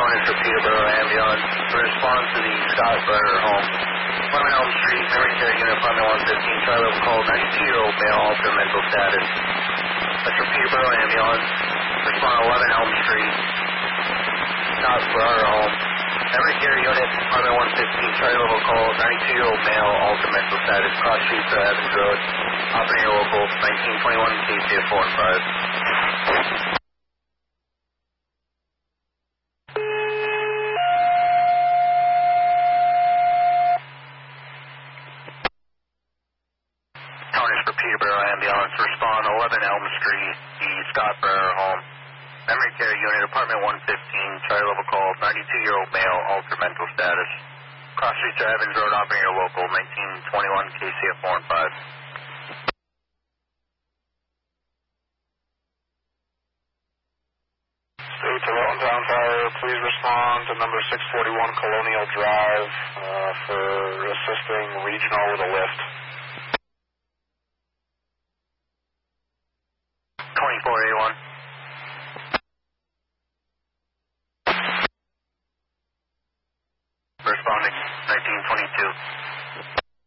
Tony for Peterborough Ambulance. Response to the Scott Burner home. 11 Elm Street, memory care unit, apartment 115, try level call, 92-year-old male, altered mental status. That's for Peterborough Ambulance. Respond 11 Elm Street, Scott Burner home. Memory care unit, apartment 115, try level call, 92-year-old male, altered mental status, cross streets of Evans Road, operating local, 1921 KCF 4 and 5. For Peterborough Ambulance, respond 11 Elm Street, the Scott Burner home. Memory care unit, apartment 115, charge level call, 92-year-old male, altered mental status. Cross streets of Evans Road, operating your local, 1921 KCF 4 and 5. State to Welton Town Fire, please respond to number 641 Colonial Drive for assisting regional with a lift. 24A1. Responding, 1922.